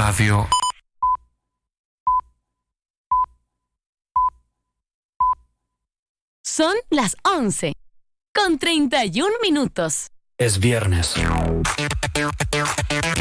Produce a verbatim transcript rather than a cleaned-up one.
Radio. Son las once, con treinta y un minutos. Es viernes.